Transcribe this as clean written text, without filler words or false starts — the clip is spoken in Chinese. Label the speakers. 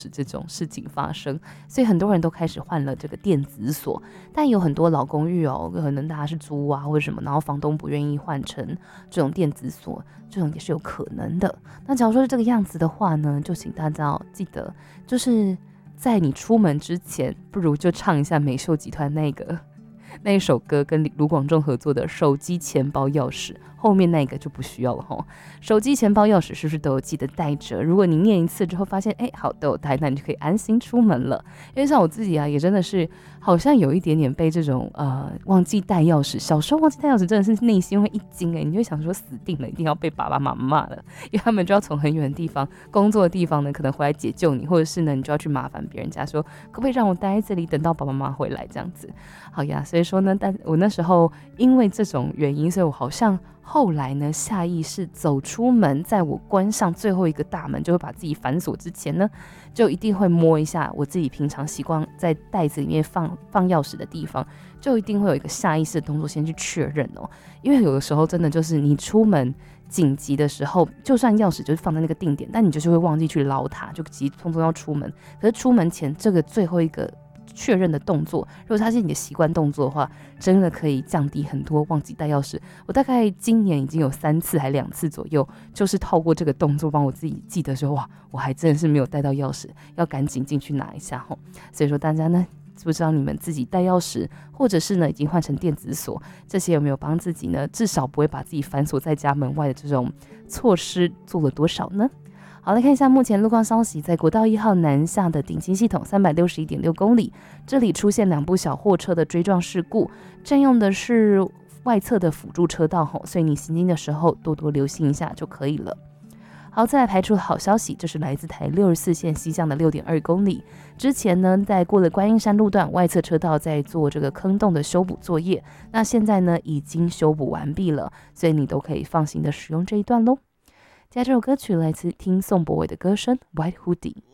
Speaker 1: 这种事情发生，所以很多人都开始换了这个电子锁。但有很多老公寓可能大家是租啊或者什么，然后房东不愿意换成这种电子锁，这种也是有可能的。那假如说是这个样子的话呢，就请大家记得，就是在你出门之前，不如就唱一下美秀集团那一首歌，跟卢广仲合作的手机、钱包、钥匙，后面那个就不需要了齁。手机、钱包、钥匙是不是都有记得带着？如果你念一次之后发现好都有带，那你就可以安心出门了。因为像我自己啊，也真的是好像有一点点被这种忘记带钥匙，小时候忘记带钥匙真的是内心会一惊你就会想说死定了，一定要被爸爸妈妈骂了，因为他们就要从很远的地方工作的地方呢，可能回来解救你，或者是呢你就要去麻烦别人家说可不可以让我待在这里，等到爸爸妈妈回来这样子。好呀，所以说呢，但我那时候因为这种原因，所以我好像后来呢下意识走出门，在我关上最后一个大门，就会把自己反锁之前呢，就一定会摸一下我自己平常习惯在袋子里面放钥匙的地方，就一定会有一个下意识的动作先去确认因为有的时候真的就是你出门紧急的时候，就算钥匙就是放在那个定点，但你就是会忘记去捞它，就急匆匆要出门。可是出门前这个最后一个确认的动作，如果它是你的习惯动作的话，真的可以降低很多忘记带钥匙。我大概今年已经有3次还2次左右，就是透过这个动作帮我自己记得说，哇，我还真的是没有带到钥匙，要赶紧进去拿一下所以说大家呢，不知道你们自己带钥匙，或者是呢已经换成电子锁，这些有没有帮自己呢，至少不会把自己反锁在家门外的这种措施做了多少呢？好，来看一下目前路况消息，在国道1号南下的顶新系统361.6公里，这里出现2部小货车的追撞事故，占用的是外侧的辅助车道所以你行经的时候多多留心一下就可以了。好，再来排除好消息，这是来自台64线西向的6.2公里。之前呢，在过了观音山路段外侧车道在做这个坑洞的修补作业，那现在呢已经修补完毕了，所以你都可以放心的使用这一段咯。接下来这首歌曲来自听宋博伟的歌声《White Hoodie》。